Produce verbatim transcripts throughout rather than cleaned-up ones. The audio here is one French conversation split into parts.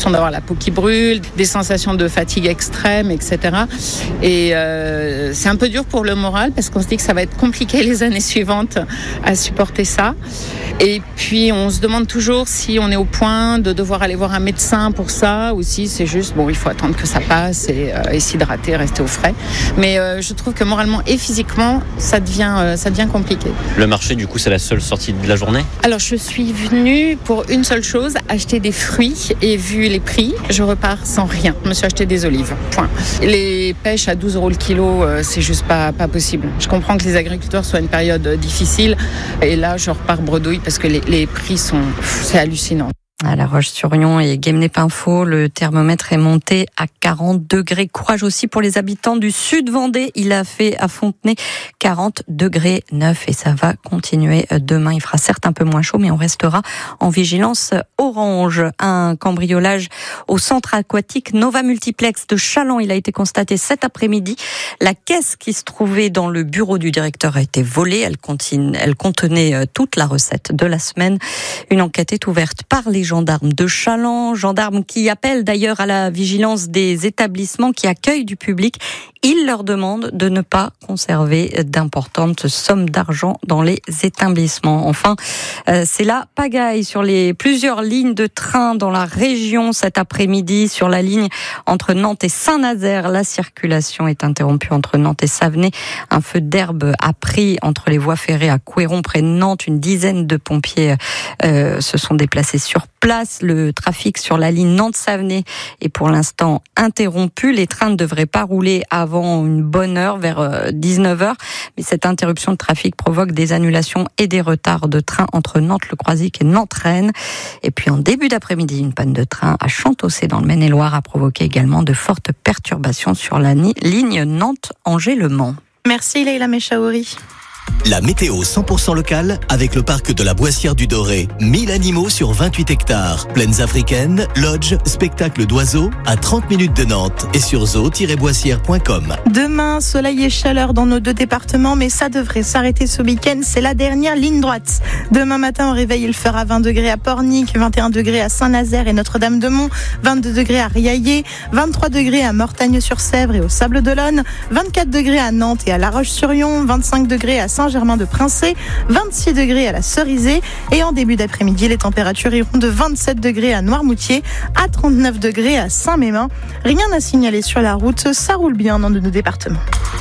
l'impression d'avoir la peau qui brûle, des sensations de fatigue extrême, et cetera. Et euh, c'est un peu dur pour le moral parce qu'on se dit que ça va être compliqué les années suivantes à supporter ça. Et puis on se demande toujours si on est au point de devoir aller voir un médecin pour ça ou si c'est juste, bon, il faut attendre que ça passe et, euh, et s'hydrater, rester au frais. Mais euh, je trouve que moralement et physiquement, ça devient, euh, ça devient compliqué. Le marché, du coup, c'est la seule sortie de la journée ? Alors je suis venue pour une seule chose, acheter des fruits, et vu les prix, je repars sans rien. Je me suis acheté des olives, point. Les pêches à douze euros le kilo, euh, c'est juste pas, pas possible. Je comprends que les agriculteurs soient à une période difficile et là je repars bredouille parce que les, les prix sont, c'est hallucinant. À La Roche-sur-Yon et Guémené-Paimphault, le thermomètre est monté à quarante degrés. Courage aussi pour les habitants du sud Vendée. Il a fait à Fontenay quarante degrés neuf et ça va continuer demain. Il fera certes un peu moins chaud, mais on restera en vigilance orange. Un cambriolage au centre aquatique Nova Multiplex de Challans. Il a été constaté cet après-midi. La caisse qui se trouvait dans le bureau du directeur a été volée. Elle, continue, elle contenait toute la recette de la semaine. Une enquête est ouverte par les gendarmes de Challans, gendarmes qui appellent d'ailleurs à la vigilance des établissements qui accueillent du public. Ils leur demandent de ne pas conserver d'importantes sommes d'argent dans les établissements. Enfin, euh, c'est la pagaille sur les plusieurs lignes de train dans la région cet après-midi. Sur la ligne entre Nantes et Saint-Nazaire, la circulation est interrompue entre Nantes et Savenay. Un feu d'herbe a pris entre les voies ferrées à Couéron près de Nantes. Une dizaine de pompiers euh, se sont déplacés sur place. Le trafic sur la ligne Nantes-Savenay est pour l'instant interrompu. Les trains ne devraient pas rouler avant une bonne heure, vers dix-neuf heures. Mais cette interruption de trafic provoque des annulations et des retards de train entre Nantes-Le Croisic et Nantes-Rennes. Et puis en début d'après-midi, une panne de train à Chantossé dans le Maine-et-Loire a provoqué également de fortes perturbations sur la ligne Nantes-Angers-Le Mans. Merci Leïla Mechaouri. La météo cent pour cent locale avec le parc de la Boissière du Doré. mille animaux sur vingt-huit hectares. Plaines africaines, lodges, spectacles d'oiseaux à trente minutes de Nantes et sur zoo tiret boissière point com. Demain, soleil et chaleur dans nos deux départements, mais ça devrait s'arrêter ce week-end. C'est la dernière ligne droite. Demain matin, au réveil, il fera vingt degrés à Pornic, vingt et un degrés à Saint-Nazaire et Notre-Dame-de-Mont, vingt-deux degrés à Riaillé, vingt-trois degrés à Mortagne-sur-Sèvre et au Sables-d'Olonne, vingt-quatre degrés à Nantes et à La Roche-sur-Yon, vingt-cinq degrés à Saint-Germain-de-Princé, vingt-six degrés à la Cerisée et en début d'après-midi, les températures iront de vingt-sept degrés à Noirmoutier à trente-neuf degrés à Saint-Mémin. Rien à signaler sur la route, ça roule bien dans nos départements.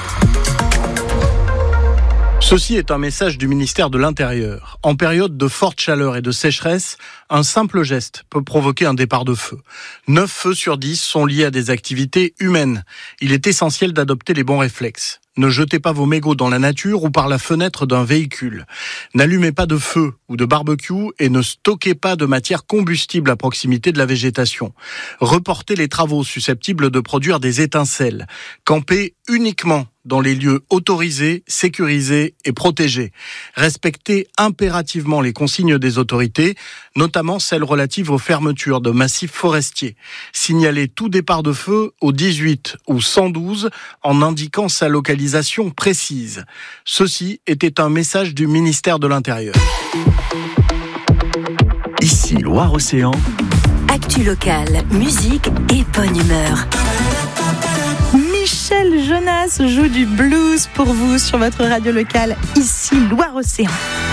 Ceci est un message du ministère de l'Intérieur. En période de forte chaleur et de sécheresse, un simple geste peut provoquer un départ de feu. neuf feux sur dix sont liés à des activités humaines. Il est essentiel d'adopter les bons réflexes. Ne jetez pas vos mégots dans la nature ou par la fenêtre d'un véhicule. N'allumez pas de feu ou de barbecue et ne stockez pas de matière combustible à proximité de la végétation. Reportez les travaux susceptibles de produire des étincelles. Campez uniquement dans les lieux autorisés, sécurisés et protégés. Respectez impérativement les consignes des autorités, notamment celles relatives aux fermetures de massifs forestiers. Signalez tout départ de feu au dix-huit ou cent douze en indiquant sa localisation précise. Ceci était un message du ministère de l'Intérieur. Ici Loire-Océan. Actu locale, musique et bonne humeur. Michel Jonas joue du blues pour vous sur votre radio locale, ici Loire-Océan.